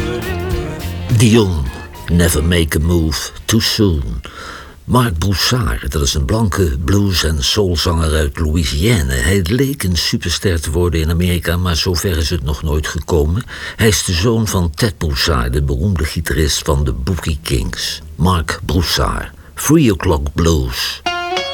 Dion, Never Make a Move Too Soon. Marc Broussard, dat is een blanke blues- en soulzanger uit Louisiane. Hij leek een superster te worden in Amerika, maar zover is het nog nooit gekomen. Hij is de zoon van Ted Broussard, de beroemde gitarist van de Boogie Kings. Marc Broussard, 3 O'Clock Blues.